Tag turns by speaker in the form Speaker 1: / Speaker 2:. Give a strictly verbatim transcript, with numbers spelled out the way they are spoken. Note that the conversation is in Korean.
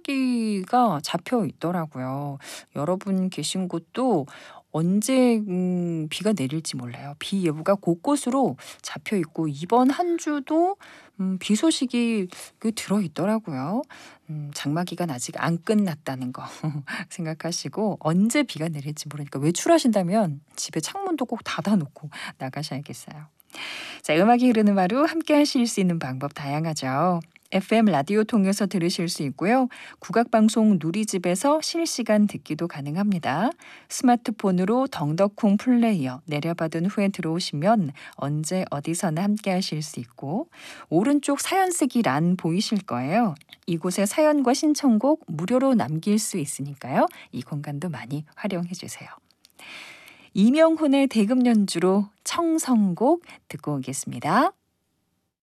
Speaker 1: 비소식이가 잡혀 있더라고요. 여러분 계신 곳도 언제 음 비가 내릴지 몰라요. 비 예보가 곳곳으로 잡혀 있고 이번 한 주도 음 비 소식이 그 들어 있더라고요. 음 장마 기간 아직 안 끝났다는 거 생각하시고 언제 비가 내릴지 모르니까 외출하신다면 집에 창문도 꼭 닫아 놓고 나가셔야겠어요. 자, 음악이 흐르는 하루 함께 하실 수 있는 방법 다양하죠. 에프엠 라디오 통해서 들으실 수 있고요. 국악방송 누리집에서 실시간 듣기도 가능합니다. 스마트폰으로 덩덕쿵 플레이어 내려받은 후에 들어오시면 언제 어디서나 함께 하실 수 있고 오른쪽 사연 쓰기 란 보이실 거예요. 이곳에 사연과 신청곡 무료로 남길 수 있으니까요. 이 공간도 많이 활용해 주세요. 이명훈의 대금 연주로 청성곡 듣고 오겠습니다.